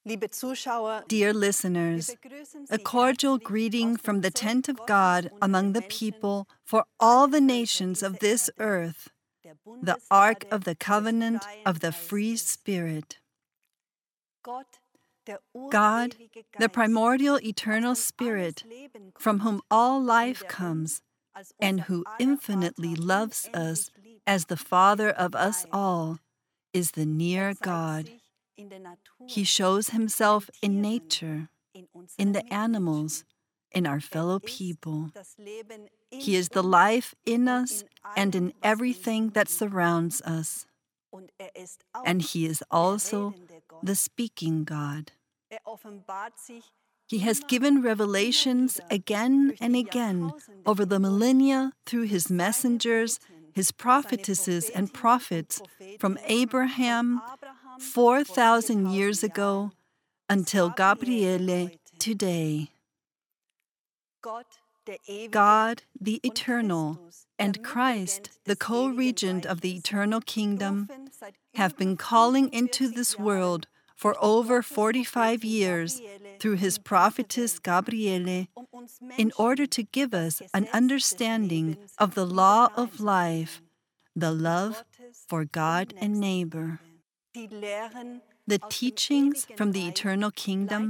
Liebe Zuschauer, Dear listeners, a cordial greeting from the tent of God among the people for all the nations of this earth, the Ark of the Covenant of the Free Spirit. God, the primordial eternal Spirit, from whom all life comes, and who infinitely loves us as the Father of us all, is the near God. He shows himself in nature, in the animals, in our fellow people. He is the life in us and in everything that surrounds us. And he is also the speaking God. He has given revelations again and again over the millennia through his messengers, his prophetesses and prophets, from Abraham 4,000 years ago until Gabriele today. God, the eternal, and Christ, the co-regent of the eternal kingdom, have been calling into this world for over 45 years through his prophetess Gabriele in order to give us an understanding of the law of life, the love for God and neighbor. The teachings from the eternal kingdom